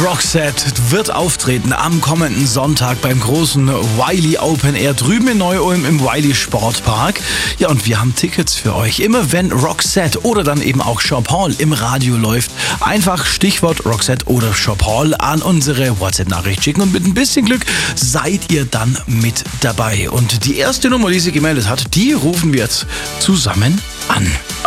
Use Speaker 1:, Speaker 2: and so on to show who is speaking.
Speaker 1: Roxette wird auftreten am kommenden Sonntag beim großen Wiley Open Air drüben in Neu-Ulm im Wiley Sportpark. Ja, und wir haben Tickets für euch. Immer wenn Roxette oder dann eben auch Shop Hall im Radio läuft, einfach Stichwort Roxette oder Shop Hall an unsere WhatsApp-Nachricht schicken und mit ein bisschen Glück seid ihr dann mit dabei. Und die erste Nummer, die sie gemeldet hat, die rufen wir jetzt zusammen an.